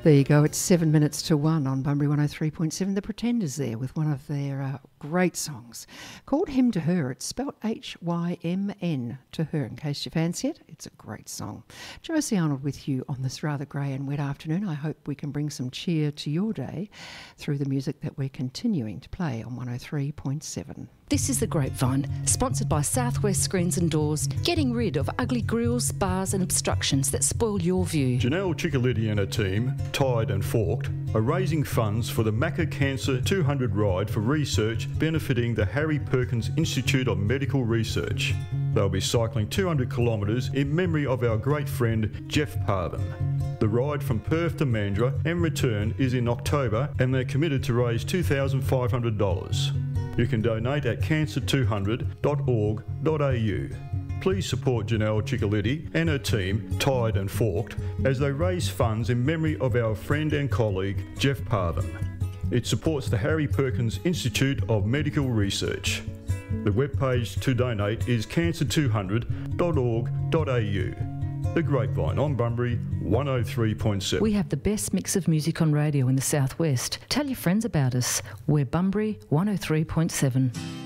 There you go. It's 7 minutes to 1 on Bunbury 103.7. The Pretenders there with one of their great songs called Hymn to Her. It's spelled Hymn to Her, in case you fancy it. It's a great song. Josie Arnold with you on this rather grey and wet afternoon. I hope we can bring some cheer to your day through the music that we're continuing to play on 103.7. This is The Grapevine, sponsored by Southwest Screens and Doors, getting rid of ugly grills, bars and obstructions that spoil your view. Janelle Ciccoletti and her team, Tied and Forked, are raising funds for the Macca Cancer 200 ride for research benefiting the Harry Perkins Institute of Medical Research. They'll be cycling 200 kilometres in memory of our great friend Jeff Parvin. The ride from Perth to Mandurah and return is in October, and they're committed to raise $2,500. You can donate at cancer200.org.au. Please support Janelle Ciccoletti and her team, Tied and Forked, as they raise funds in memory of our friend and colleague, Jeff Parvin. It supports the Harry Perkins Institute of Medical Research. The webpage to donate is cancer200.org.au. The Grapevine on Bunbury 103.7. We have the best mix of music on radio in the southwest. Tell your friends about us. We're Bunbury 103.7.